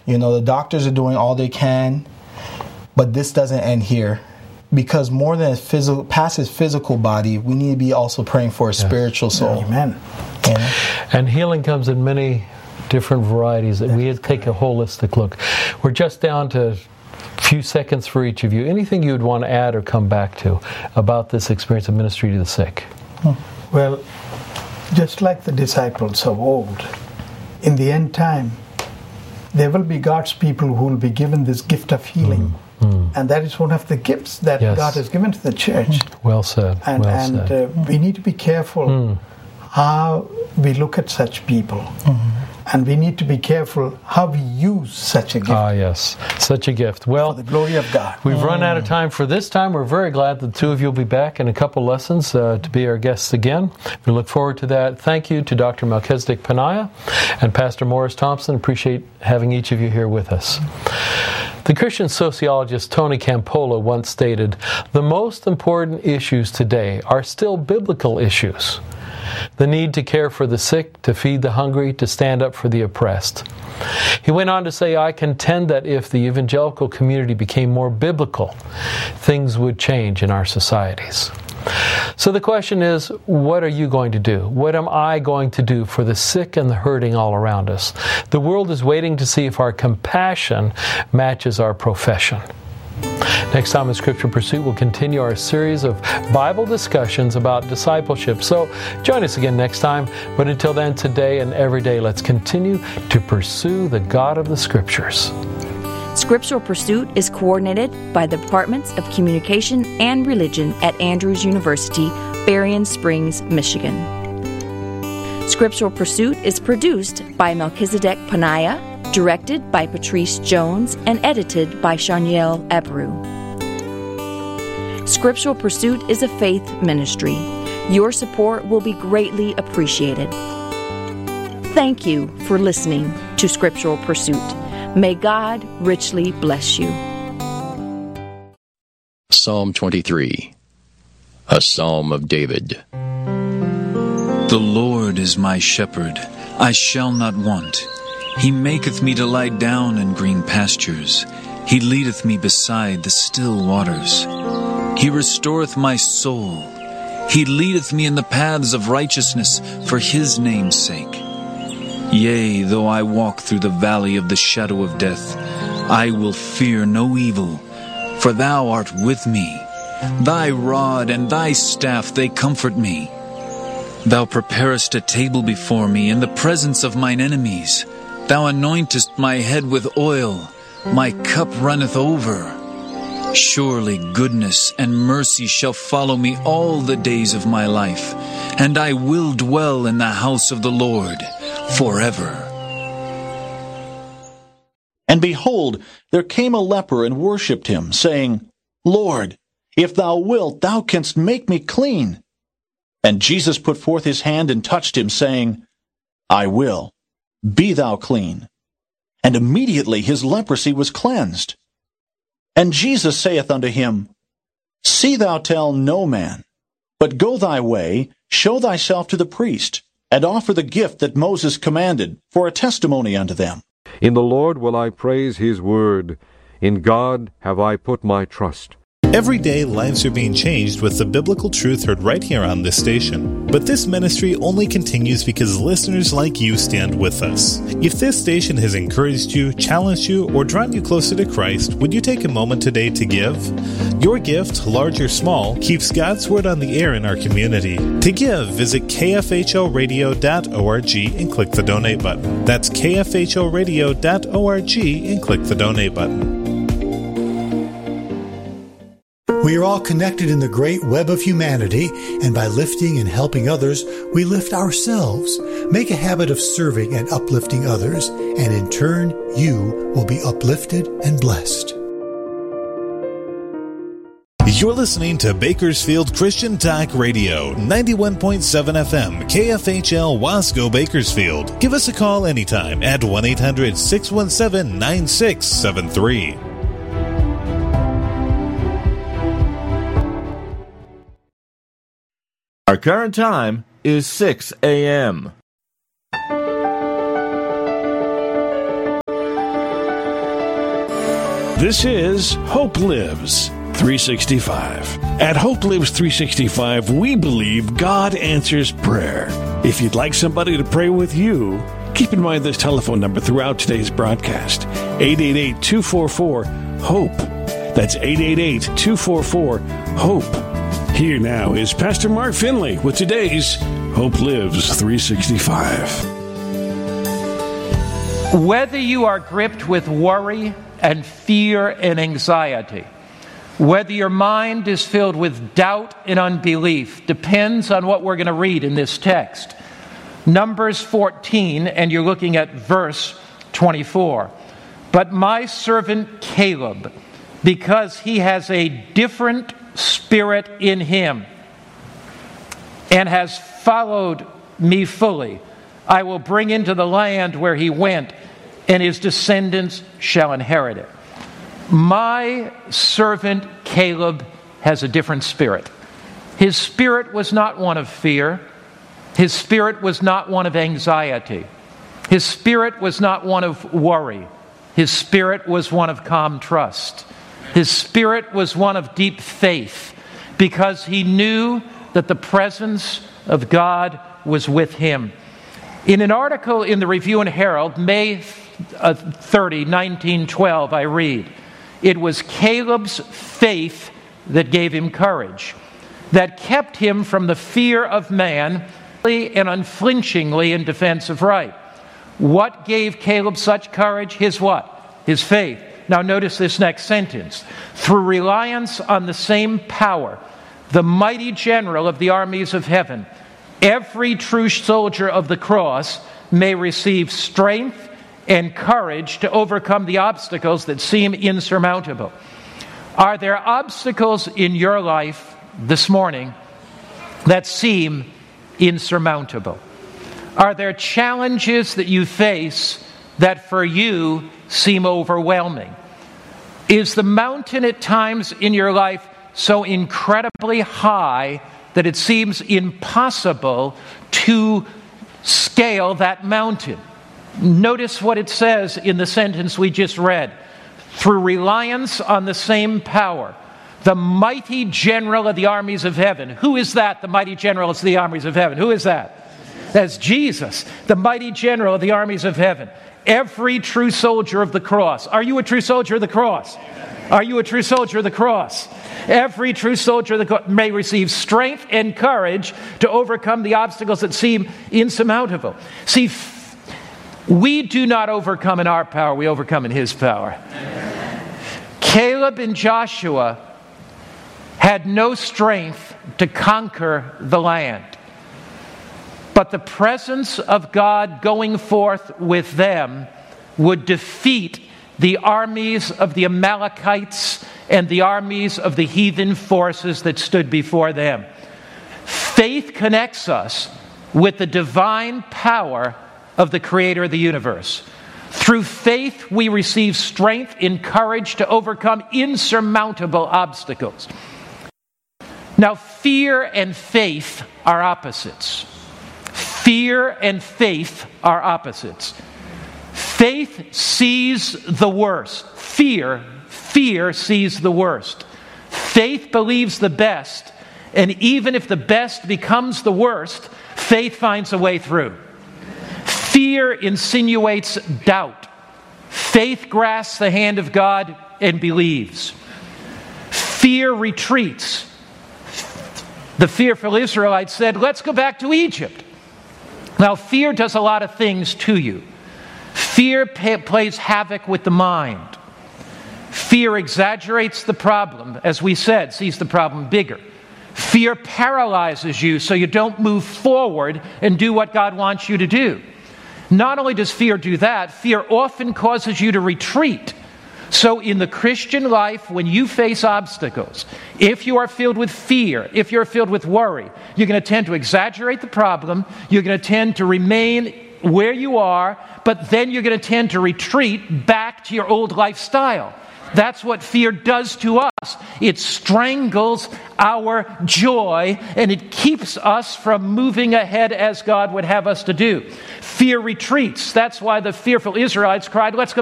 The doctors are doing all they can, but this doesn't end here. Because more than past his physical body, we need to be also praying for his spiritual soul. Amen. And healing comes in many different varieties. We have to take a holistic look. We're just down to a few seconds for each of you. Anything you'd want to add or come back to about this experience of ministry to the sick? Well, just like the disciples of old, in the end time, there will be God's people who will be given this gift of healing. And that is one of the gifts that God has given to the church. Well said. And we need to be careful how we look at such people. And we need to be careful how we use such a gift. Ah, yes. Such a gift. Well, for the glory of God. We've run out of time for this time. We're very glad the two of you will be back in a couple lessons to be our guests again. We look forward to that. Thank you to Dr. Melchizedek Paniah and Pastor Morris Thompson. Appreciate having each of you here with us. The Christian sociologist Tony Campolo once stated, "The most important issues today are still biblical issues. The need to care for the sick, to feed the hungry, to stand up for the oppressed." He went on to say, "I contend that if the evangelical community became more biblical, things would change in our societies." So the question is, what are you going to do? What am I going to do for the sick and the hurting all around us? The world is waiting to see if our compassion matches our profession. Next time in Scripture Pursuit, we'll continue our series of Bible discussions about discipleship. So join us again next time. But until then, today and every day, let's continue to pursue the God of the Scriptures. Scriptural Pursuit is coordinated by the Departments of Communication and Religion at Andrews University, Berrien Springs, Michigan. Scriptural Pursuit is produced by Melchizedek Paniah, directed by Patrice Jones, and edited by Shaniel Abreu. Scriptural Pursuit is a faith ministry. Your support will be greatly appreciated. Thank you for listening to Scriptural Pursuit. May God richly bless you. Psalm 23, a Psalm of David. The Lord is my shepherd, I shall not want. He maketh me to lie down in green pastures. He leadeth me beside the still waters. He restoreth my soul. He leadeth me in the paths of righteousness for his name's sake. Yea, though I walk through the valley of the shadow of death, I will fear no evil, for thou art with me. Thy rod and thy staff, they comfort me. Thou preparest a table before me in the presence of mine enemies. Thou anointest my head with oil. My cup runneth over. Surely goodness and mercy shall follow me all the days of my life, and I will dwell in the house of the Lord forever. And behold, there came a leper and worshipped him, saying, Lord, if thou wilt, thou canst make me clean. And Jesus put forth his hand and touched him, saying, I will. Be thou clean. And immediately his leprosy was cleansed. And Jesus saith unto him, See thou tell no man, but go thy way, show thyself to the priest, and offer the gift that Moses commanded, for a testimony unto them. In the Lord will I praise his word. In God have I put my trust. Every day, lives are being changed with the biblical truth heard right here on this station. But this ministry only continues because listeners like you stand with us. If this station has encouraged you, challenged you, or drawn you closer to Christ, would you take a moment today to give? Your gift, large or small, keeps God's Word on the air in our community. To give, visit kfhlradio.org and click the donate button. That's kfhlradio.org and click the donate button. We are all connected in the great web of humanity, and by lifting and helping others, we lift ourselves. Make a habit of serving and uplifting others, and in turn, you will be uplifted and blessed. You're listening to Bakersfield Christian Talk Radio, 91.7 FM, KFHL Wasco, Bakersfield. Give us a call anytime at 1-800-617-9673. Our current time is 6 a.m. This is Hope Lives 365. At Hope Lives 365, we believe God answers prayer. If you'd like somebody to pray with you, keep in mind this telephone number throughout today's broadcast, 888-244-HOPE. That's 888-244-HOPE. Here now is Pastor Mark Finley with today's Hope Lives 365. Whether you are gripped with worry and fear and anxiety, whether your mind is filled with doubt and unbelief, depends on what we're going to read in this text. Numbers 14, and you're looking at verse 24. But my servant Caleb, because he has a different spirit in him and has followed me fully, I will bring into the land where he went, and his descendants shall inherit it. My servant Caleb has a different spirit. His spirit was not one of fear. His spirit was not one of anxiety. His spirit was not one of worry. His spirit was one of calm trust. His spirit was one of deep faith, because he knew that the presence of God was with him. In an article in the Review and Herald, May 30, 1912, I read, it was Caleb's faith that gave him courage, that kept him from the fear of man and unflinchingly in defense of right. What gave Caleb such courage? His what? His faith. Now notice this next sentence. Through reliance on the same power, the mighty general of the armies of heaven, every true soldier of the cross may receive strength and courage to overcome the obstacles that seem insurmountable. Are there obstacles in your life this morning that seem insurmountable? Are there challenges that you face that for you seem overwhelming? Is the mountain at times in your life so incredibly high that it seems impossible to scale that mountain? Notice what it says in the sentence we just read. Through reliance on the same power, the mighty general of the armies of heaven. Who is that, the mighty general of the armies of heaven? Who is that? That's Jesus, the mighty general of the armies of heaven. Every true soldier of the cross. Are you a true soldier of the cross? Are you a true soldier of the cross? Every true soldier of the cross may receive strength and courage to overcome the obstacles that seem insurmountable. See, we do not overcome in our power, we overcome in his power. Caleb and Joshua had no strength to conquer the land, but the presence of God going forth with them would defeat the armies of the Amalekites and the armies of the heathen forces that stood before them. Faith connects us with the divine power of the Creator of the universe. Through faith, we receive strength and courage to overcome insurmountable obstacles. Now, fear and faith are opposites. Fear and faith are opposites. Faith sees the worst. Fear sees the worst. Faith believes the best, and even if the best becomes the worst, faith finds a way through. Fear insinuates doubt. Faith grasps the hand of God and believes. Fear retreats. The fearful Israelites said, let's go back to Egypt. Now, fear does a lot of things to you. Fear plays havoc with the mind. Fear exaggerates the problem, as we said, sees the problem bigger. Fear paralyzes you so you don't move forward and do what God wants you to do. Not only does fear do that, fear often causes you to retreat. So in the Christian life, when you face obstacles, if you are filled with fear, if you're filled with worry, you're going to tend to exaggerate the problem, you're going to tend to remain where you are, but then you're going to tend to retreat back to your old lifestyle. That's what fear does to us. It strangles our joy, and it keeps us from moving ahead as God would have us to do. Fear retreats. That's why the fearful Israelites cried, let's go